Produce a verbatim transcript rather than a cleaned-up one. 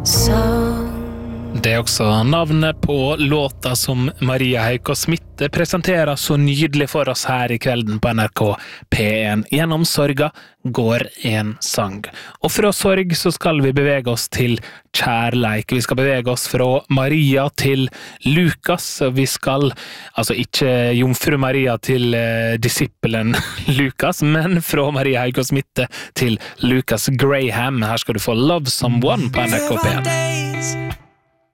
Det er også navnet på låta som Maria Haukås Smitte presenterer så nydelig for oss her i kvelden på N R K P en. Gjennom sorga går en sang. Og fra sorg så skal vi bevege oss til kjærleik. Vi skal bevege oss fra Maria til Lukas. Vi skal, altså ikke jomfru Maria til eh, disippelen Lukas, men fra Maria Haukås Smitte til Lukas Graham. Her skal du få Love Someone på N R K P en.